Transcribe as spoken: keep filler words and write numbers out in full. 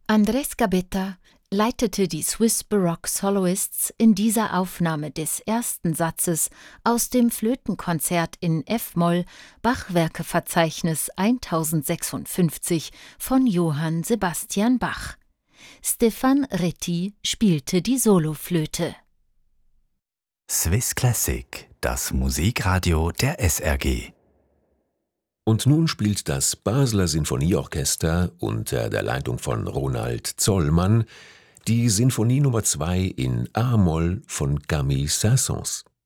Andrés Gabetta leitete die Swiss Baroque Soloists in dieser Aufnahme des ersten Satzes aus dem Flötenkonzert in F-Moll Bachwerkeverzeichnis tausendsechsundfünfzig von Johann Sebastian Bach. Stéphane Retty spielte die Soloflöte. Swiss Classic, das Musikradio der S R G. Und nun spielt das Basler Sinfonieorchester unter der Leitung von Ronald Zollmann die Sinfonie Nummer zwei in A-Moll von Camille Saint-Saëns.